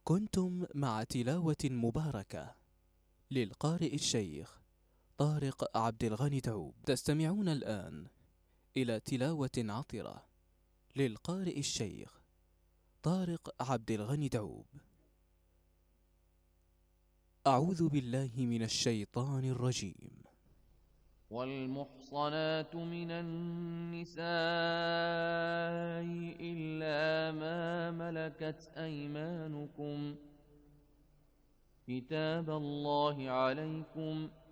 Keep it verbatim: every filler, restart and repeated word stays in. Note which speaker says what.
Speaker 1: كنتم مع تلاوة مباركة للقارئ الشيخ طارق عبد الغني دعوب. تستمعون الآن إلى تلاوة عطرة للقارئ الشيخ طارق عبد الغني دعوب. أعوذ بالله من الشيطان الرجيم.
Speaker 2: والمحصنات من النساء إلا ما ملكت أيمانكم كتاب الله عليكم